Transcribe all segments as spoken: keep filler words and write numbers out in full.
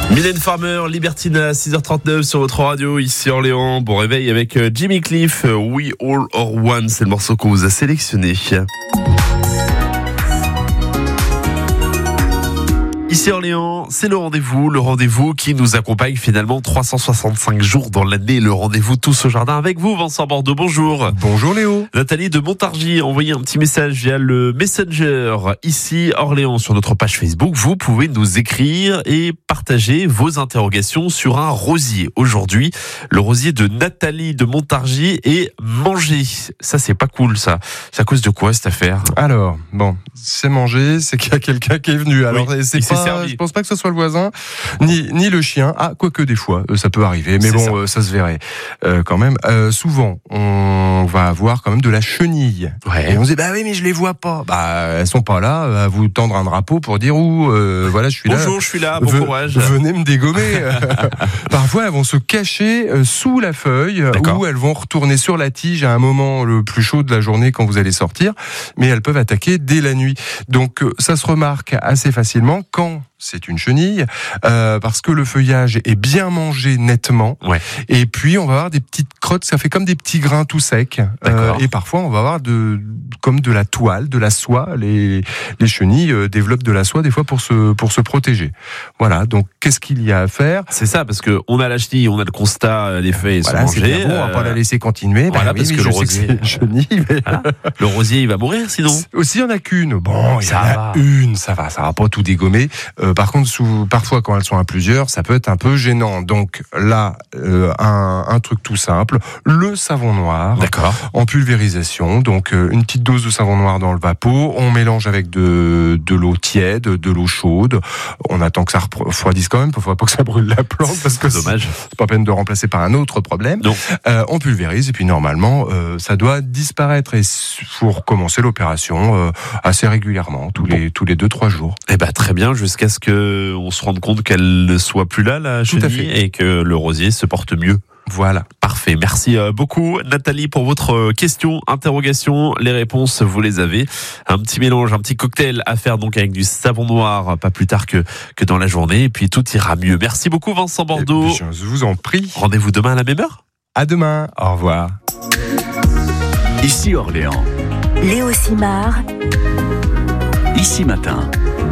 Mylène Farmer, Libertina, six heures trente-neuf sur votre radio, ici Orléans. Bon réveil avec Jimmy Cliff, We All Are One, c'est le morceau qu'on vous a sélectionné. Ici Orléans, c'est le rendez-vous, le rendez-vous qui nous accompagne finalement trois cent soixante-cinq jours dans l'année. Le rendez-vous Tous au Jardin avec vous, Vincent Bordeaux, bonjour. Bonjour Léo. Nathalie de Montargis a envoyé un petit message via le Messenger. Ici Orléans, sur notre page Facebook, vous pouvez nous écrire et partager vos interrogations sur un rosier. Aujourd'hui, le rosier de Nathalie de Montargis est mangé. Ça, c'est pas cool, ça. C'est à cause de quoi cette affaire ? Alors, bon, c'est mangé, c'est qu'il y a quelqu'un qui est venu. Alors, Oui, c'est il pas, je pense pas que ce soit le voisin, ni, ni le chien. Ah, quoique des fois, euh, ça peut arriver, mais C'est bon, ça. euh, ça se verrait euh, quand même. Euh, souvent, on va avoir quand même de la chenille. Ouais. Et on se dit, bah oui, mais je les vois pas. Bah, elles sont pas là, à vous tendre un drapeau pour dire où, euh, voilà, je suis là. Bonjour, je suis là, bon Ve- courage. Venez me dégommer. Parfois, elles vont se cacher euh, sous la feuille, D'accord. ou elles vont retourner sur la tige à un moment le plus chaud de la journée quand vous allez sortir, mais elles peuvent attaquer dès la nuit. Donc, euh, ça se remarque assez facilement quand c'est une chenille, euh, parce que le feuillage est bien mangé nettement, Ouais. et puis on va avoir des petites crottes, ça fait comme des petits grains tout secs, D'accord. et parfois on va avoir de, comme de la toile, de la soie. Les, les chenilles euh, développent de la soie des fois pour se, pour se protéger. Voilà, donc qu'est-ce qu'il y a à faire ? C'est ça, parce que on a la chenille, on a le constat, les feuilles Voilà, sont c'est mangées. bien beau, on va pas la euh, laisser continuer. voilà, Bah oui, parce mais que je le sais rosier- c'est une chenille, mais voilà. Le rosier, il va mourir sinon. aussi il y en a qu'une. Bon, il y Ça en a va. une, ça va, ça va pas tout dégommer. Euh, par contre, sous, parfois quand elles sont à plusieurs, ça peut être un peu gênant. Donc là, euh, un, un truc tout simple, le savon noir. D'accord. En pulvérisation, donc euh, une petite dose de savon noir dans le vapeau, on mélange avec de, de l'eau tiède, de l'eau chaude, on attend que ça refroidisse quand même, il ne faudrait pas que ça brûle la plante, parce que c'est Dommage. c'est pas peine de remplacer par un autre problème. Non. Euh, on pulvérise et puis normalement euh, ça doit disparaître, et il faut recommencer l'opération euh, assez régulièrement, tous les tous les deux trois jours. Eh ben très bien, jusqu'à ce que on se rende compte qu'elle ne soit plus là, la Tout à chenille, fait. et que le rosier se porte mieux. Voilà. Parfait, merci beaucoup Nathalie pour votre question, interrogation. Les réponses, vous les avez. Un petit mélange, un petit cocktail à faire donc avec du savon noir, pas plus tard que, que dans la journée, et puis tout ira mieux. Merci beaucoup Vincent Bordeaux. Et puis, je vous en prie. Rendez-vous demain à la même heure. À demain. Au revoir. Ici Orléans, Léo Simard, ici matin.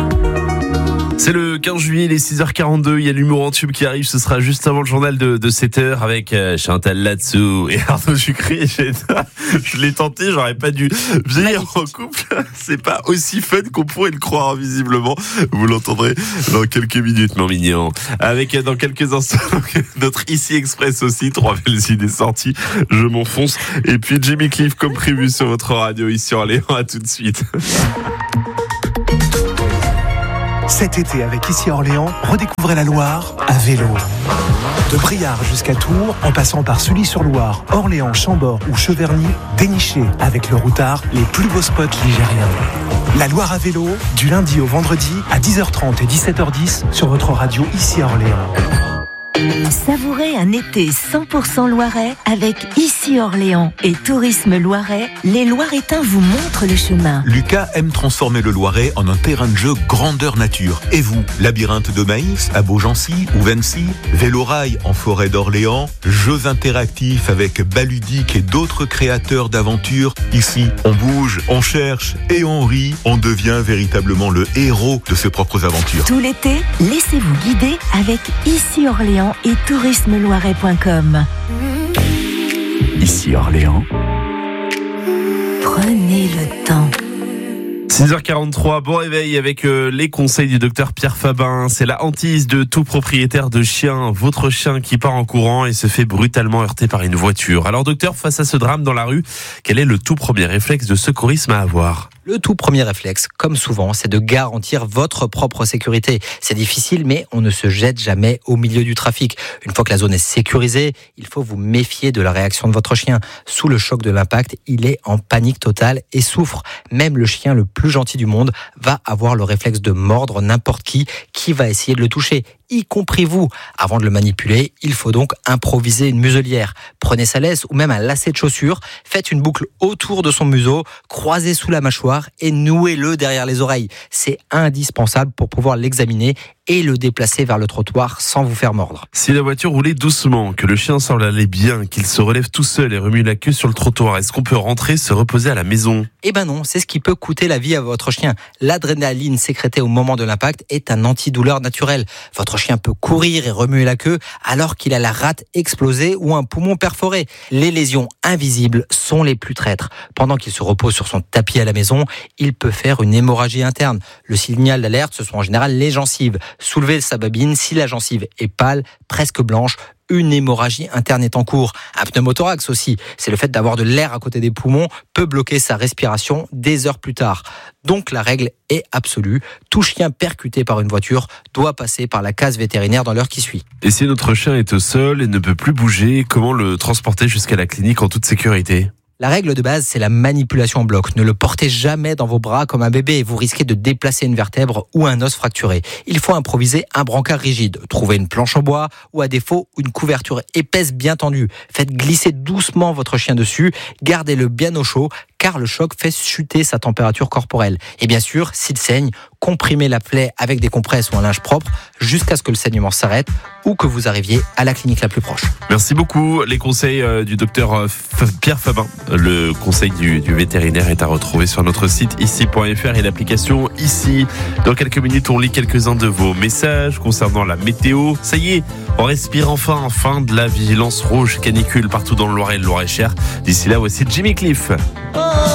C'est le quinze juillet, il est six heures quarante-deux, il y a l'humour en tube qui arrive, ce sera juste avant le journal de, de sept heures avec euh, Chantal Latsou et Arnaud Sucré. J'ai- Je l'ai tenté, j'aurais pas dû venir en couple. C'est pas aussi fun qu'on pourrait le croire visiblement. Vous l'entendrez dans quelques minutes, mon mignon. Avec euh, dans quelques instants notre Ici Express aussi, trois belles idées sorties. Je m'enfonce. Et puis Jimmy Cliff comme prévu sur votre radio ici en Orléans. À tout de suite. Cet été, avec Ici Orléans, redécouvrez la Loire à vélo. De Briare jusqu'à Tours, en passant par Sully-sur-Loire, Orléans, Chambord ou Cheverny, dénichez avec le routard les plus beaux spots ligériens. La Loire à vélo, du lundi au vendredi à dix heures trente et dix-sept heures dix sur votre radio Ici Orléans. savourez un été cent pour cent loirais avec Ici Orléans et Tourisme Loirais. Les Loiretains vous montrent le chemin. Lucas aime transformer le Loiret en un terrain de jeu grandeur nature. Et vous, labyrinthe de maïs à Beaugency ou Vency, vélorail en forêt d'Orléans, jeux interactifs avec Baludique et d'autres créateurs d'aventures. Ici, on bouge, on cherche et on rit. On devient véritablement le héros de ses propres aventures. Tout l'été, laissez-vous guider avec Ici Orléans et tourisme loiret point com. Ici Orléans, Prenez le temps. six heures quarante-trois, bon réveil avec euh, les conseils du docteur Pierre Fabin. C'est la hantise de tout propriétaire de chien. Votre chien qui part en courant et se fait brutalement heurter par une voiture. Alors docteur, face à ce drame dans la rue, quel est le tout premier réflexe de secourisme à avoir ? Le tout premier réflexe, comme souvent, c'est de garantir votre propre sécurité. C'est difficile, mais on ne se jette jamais au milieu du trafic. Une fois que la zone est sécurisée, il faut vous méfier de la réaction de votre chien. Sous le choc de l'impact, il est en panique totale et souffre. Même le chien le plus gentil du monde va avoir le réflexe de mordre n'importe qui qui va essayer de le toucher, y compris vous. Avant de le manipuler, il faut donc improviser une muselière. Prenez sa laisse ou même un lacet de chaussure, faites une boucle autour de son museau, croisez sous la mâchoire et nouez-le derrière les oreilles. C'est indispensable pour pouvoir l'examiner et le déplacer vers le trottoir sans vous faire mordre. Si la voiture roulait doucement, que le chien semble aller bien, qu'il se relève tout seul et remue la queue sur le trottoir, est-ce qu'on peut rentrer, se reposer à la maison ? Eh ben non, c'est ce qui peut coûter la vie à votre chien. L'adrénaline sécrétée au moment de l'impact est un antidouleur naturel. Votre chien peut courir et remuer la queue alors qu'il a la rate explosée ou un poumon perforé. Les lésions invisibles sont les plus traîtres. Pendant qu'il se repose sur son tapis à la maison, il peut faire une hémorragie interne. Le signal d'alerte, ce sont en général les gencives. Soulevez sa babine, si la gencive est pâle, presque blanche, une hémorragie interne est en cours. Un pneumothorax aussi, c'est le fait d'avoir de l'air à côté des poumons, peut bloquer sa respiration des heures plus tard. Donc la règle est absolue, tout chien percuté par une voiture doit passer par la case vétérinaire dans l'heure qui suit. Et si notre chien est au sol et ne peut plus bouger, comment le transporter jusqu'à la clinique en toute sécurité ? La règle de base, c'est la manipulation en bloc. Ne le portez jamais dans vos bras comme un bébé. Vous risquez de déplacer une vertèbre ou un os fracturé. Il faut improviser un brancard rigide. Trouvez une planche en bois ou à défaut, une couverture épaisse bien tendue. Faites glisser doucement votre chien dessus. Gardez-le bien au chaud car le choc fait chuter sa température corporelle. Et bien sûr, s'il saigne, comprimez la plaie avec des compresses ou un linge propre jusqu'à ce que le saignement s'arrête ou que vous arriviez à la clinique la plus proche. Merci beaucoup. Les conseils du docteur Pierre Fabin. Le conseil du, du vétérinaire est à retrouver sur notre site ici point f r et l'application Ici. Dans quelques minutes, on lit quelques-uns de vos messages concernant la météo. Ça y est, on respire enfin, fin de la vigilance rouge canicule partout dans le Loiret et le Loir-et-Cher. D'ici là, voici Jimmy Cliff. Oh